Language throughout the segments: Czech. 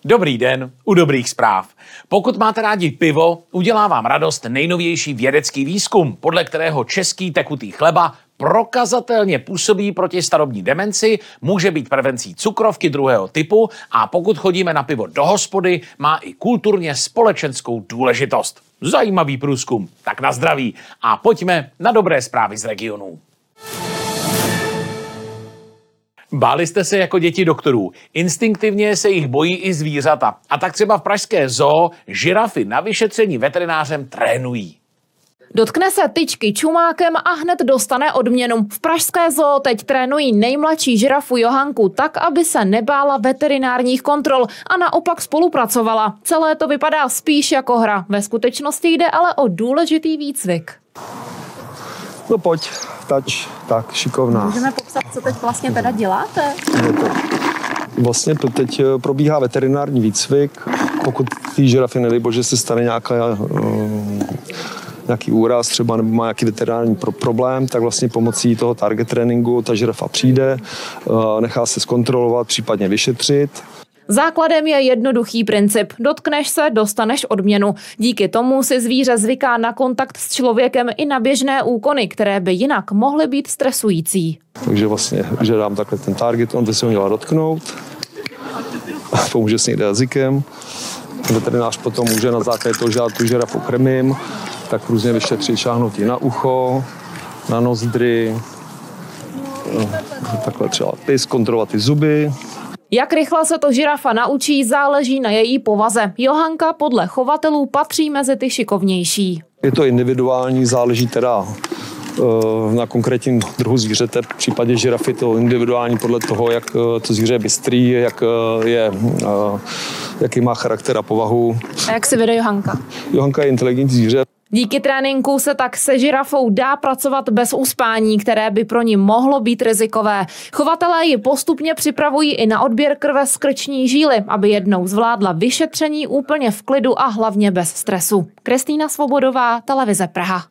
Dobrý den u dobrých zpráv. Pokud máte rádi pivo, udělá vám radost nejnovější vědecký výzkum, podle kterého český tekutý chleba prokazatelně působí proti starobní demenci, může být prevencí cukrovky druhého typu a pokud chodíme na pivo do hospody, má i kulturně společenskou důležitost. Zajímavý průzkum. Tak na zdraví a pojďme na dobré zprávy z regionu. Báli jste se jako děti doktorů. Instinktivně se jich bojí i zvířata. A tak třeba v pražské zoo žirafy na vyšetření veterinářem trénují. Dotkne se tyčky čumákem a hned dostane odměnu. V pražské zoo teď trénují nejmladší žirafu Johanku tak, aby se nebála veterinárních kontrol a naopak spolupracovala. Celé to vypadá spíš jako hra. Ve skutečnosti jde ale o důležitý výcvik. No pojď, tak, šikovná. Můžeme popsat, co teď vlastně teda děláte? Vlastně to teď probíhá veterinární výcvik. Pokud té žirafy, nedej bože, se stane nějaký úraz třeba nebo má nějaký veterinární problém, tak vlastně pomocí toho target tréninku ta žirafa přijde, nechá se zkontrolovat, případně vyšetřit. Základem je jednoduchý princip. Dotkneš se, dostaneš odměnu. Díky tomu si zvíře zvyká na kontakt s člověkem i na běžné úkony, které by jinak mohly být stresující. Takže vlastně, že dám takhle ten target, on by se ho měla dotknout, pomůže s někde jazykem. Veterinář potom může na základě toho, že já tu žirafu krmím, tak různě vyšetřit, šáhnout jí na ucho, na nozdry, takhle třeba pys, kontrolovat ty zuby. Jak rychle se to žirafa naučí, záleží na její povaze. Johanka podle chovatelů patří mezi ty šikovnější. Je to individuální, záleží teda na konkrétním druhu zvířete. V případě žirafy to individuální podle toho, jak to zvíře je bystrý, jaký má charakter a povahu. A jak se vede Johanka? Johanka je inteligentní zvíře. Díky tréninku se tak se žirafou dá pracovat bez uspání, které by pro ní mohlo být rizikové. Chovatelé ji postupně připravují i na odběr krve z krční žíly, aby jednou zvládla vyšetření úplně v klidu a hlavně bez stresu. Kristýna Svobodová, Televize Praha.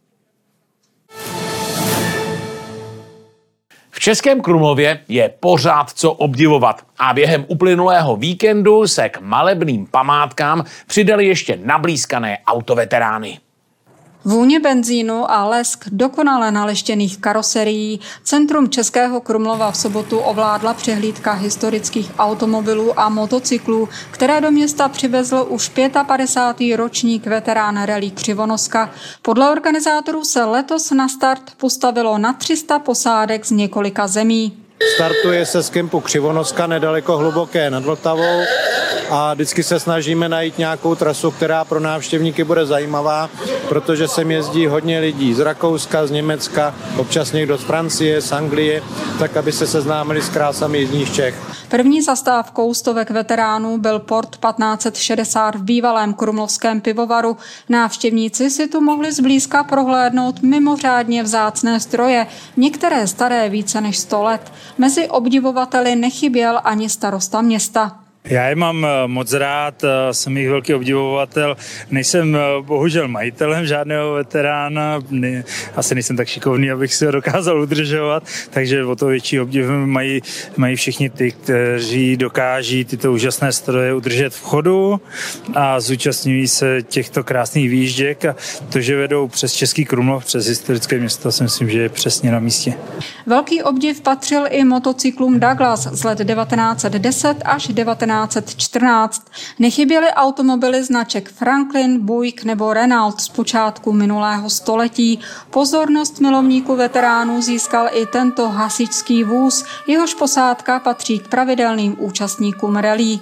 V Českém Krumlově je pořád co obdivovat a během uplynulého víkendu se k malebným památkám přidali ještě nablýskané autoveterány. Vůně benzínu a lesk dokonale naleštěných karoserií centrum Českého Krumlova v sobotu ovládla přehlídka historických automobilů a motocyklů, které do města přivezl už 55. ročník veterán rally Křivonoska. Podle organizátorů se letos na start postavilo na 300 posádek z několika zemí. Startuje se z kempu Křivonoska nedaleko Hluboké nad Vltavou a vždycky se snažíme najít nějakou trasu, která pro návštěvníky bude zajímavá, protože sem jezdí hodně lidí z Rakouska, z Německa, občas někdo z Francie, z Anglie, tak aby se seznámili s krásami jižních Čech. První zastávkou stovek veteránů byl port 1560 v bývalém krumlovském pivovaru. Návštěvníci si tu mohli zblízka prohlédnout mimořádně vzácné stroje, některé staré více než 100 let. Mezi obdivovateli nechyběl ani starosta města. Já je mám moc rád, jsem jich velký obdivovatel, nejsem bohužel majitelem žádného veterána, asi nejsem tak šikovný, abych si ho dokázal udržovat, takže o to větší obdiv mají všichni ty, kteří dokáží tyto úžasné stroje udržet v chodu a zúčastňují se těchto krásných výjížděk a to, že vedou přes Český Krumlov, přes historické město, si myslím, že je přesně na místě. Velký obdiv patřil i motocyklům Douglas z let 1910 až 1914. Nechyběly automobily značek Franklin, Buick nebo Renault z počátku minulého století. Pozornost milovníků veteránů získal i tento hasičský vůz, jehož posádka patří k pravidelným účastníkům rally.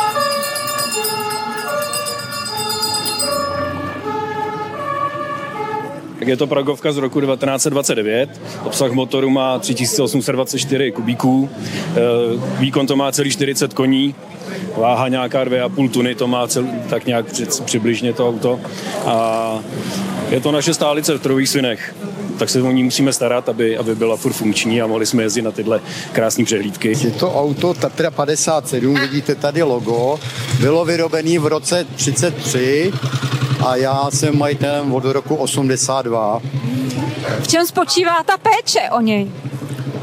Je to Pragovka z roku 1929, obsah motoru má 3824 kubíků, výkon to má celý 40 koní, váha nějaká 2,5 tuny, to má tak nějak přibližně to auto a je to naše stálice v Trhových Svinech. Tak se o ní musíme starat, aby byla furt funkční a mohli jsme jezdit na tyhle krásné přehlídky. Je to auto Tatra 57, vidíte tady logo, bylo vyrobené v roce 33 a já jsem majitelem od roku 82. V čem spočívá ta péče o něj?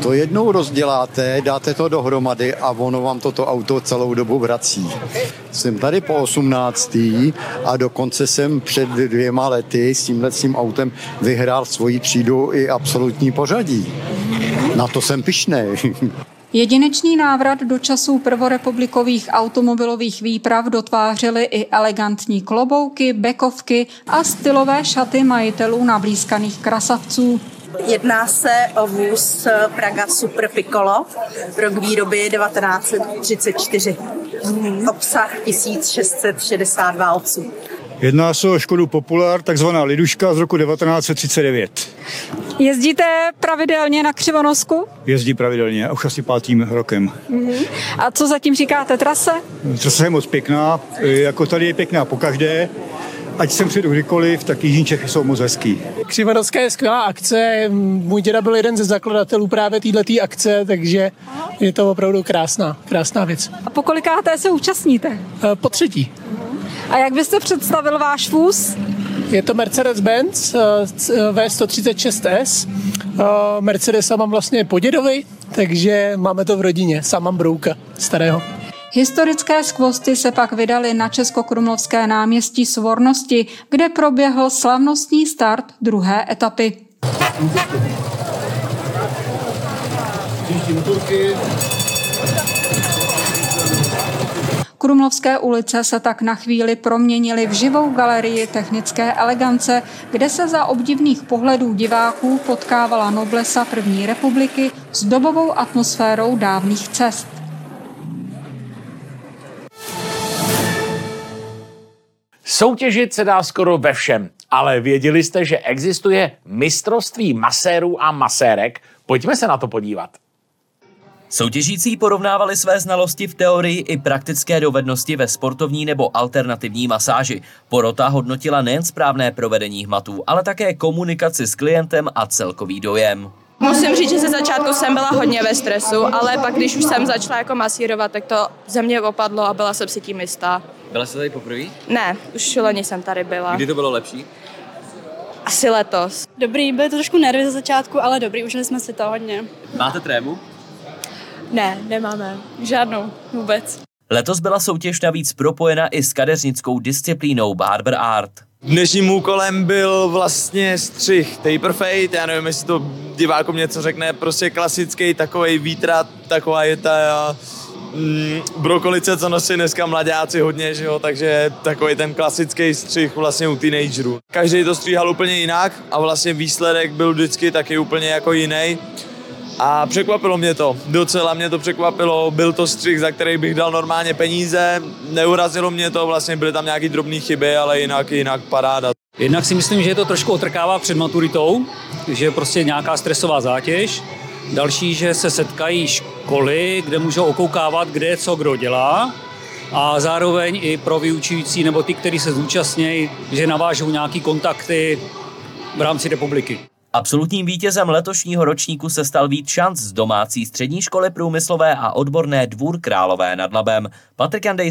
To jednou rozděláte, dáte to dohromady a ono vám toto auto celou dobu vrací. Jsem tady po 18. a dokonce jsem před 2 lety s tím autem vyhrál svoji třídu i absolutní pořadí. Na to jsem pyšnej. Jedinečný návrat do časů prvorepublikových automobilových výprav dotvářely i elegantní klobouky, bekovky a stylové šaty majitelů nablízkaných krasavců. Jedná se o vůz Praga Super Piccolo, rok výroby 1934. Obsah 1662 ovců. Jedná se o Škodu Popular, takzvaná Liduška z roku 1939. Jezdíte pravidelně na Křivonosku? Jezdí pravidelně, už asi 5. rokem. A co zatím říkáte trase? Trasa je moc pěkná, jako tady je pěkná pokaždé. Ať jsem přijedu kdykoliv, tak Jižní Čechy jsou moc hezký. Křivonoska je skvělá akce, můj děda byl jeden ze zakladatelů právě této akce, takže je to opravdu krásná věc. A po kolikáté se účastníte? Po 3. A jak byste představil váš vůz? Je to Mercedes-Benz V136S. Mercedesa mám vlastně po dědovi, takže máme to v rodině. Sám mám brouka starého. Historické skvosty se pak vydaly na Českokrumlovské náměstí Svornosti, kde proběhl slavnostní start druhé etapy. Krumlovské ulice se tak na chvíli proměnily v živou galerii technické elegance, kde se za obdivných pohledů diváků potkávala noblesa první republiky s dobovou atmosférou dávných cest. Soutěžit se dá skoro ve všem, ale věděli jste, že existuje mistrovství masérů a masérek? Pojďme se na to podívat. Soutěžící porovnávali své znalosti v teorii i praktické dovednosti ve sportovní nebo alternativní masáži. Porota hodnotila nejen správné provedení hmatů, ale také komunikaci s klientem a celkový dojem. Musím říct, že ze začátku jsem byla hodně ve stresu, ale pak, když už jsem začala jako masírovat, tak to ze mě opadlo a byla jsem si tím jistá. Byla jste tady poprvé? Ne, už loni jsem tady byla. Kdy to bylo lepší? Asi letos. Dobrý, byly to trošku nervy ze začátku, ale dobrý, užili jsme si to hodně. Máte trému? Ne, nemáme. Žádnou vůbec. Letos byla soutěž navíc propojena i s kadeřnickou disciplínou Barber Art. Dnešním úkolem byl vlastně střih taper fade, já nevím, jestli to divákům něco řekne, prostě klasický takovej výtrat, taková je ta brokolice, co nosí dneska mladáci hodně, že jo, takže takový ten klasický střih vlastně u teenagerů. Každý to stříhal úplně jinak a vlastně výsledek byl vždycky taky úplně jako jiný. A překvapilo mě to, docela mě to překvapilo, byl to střih, za který bych dal normálně peníze, neurazilo mě to, vlastně byly tam nějaký drobné chyby, ale jinak paráda. Jednak si myslím, že je to trošku otrkává před maturitou, že je prostě nějaká stresová zátěž. Další, že se setkají školy, kde můžou okoukávat, kde co kdo dělá. A zároveň i pro vyučující nebo ty, kteří se zúčastnějí, že navážou nějaký kontakty v rámci republiky. Absolutním vítězem letošního ročníku se stal Vít Šanc z domácí střední školy průmyslové a odborné Dvůr Králové nad Labem. Patrik Jandej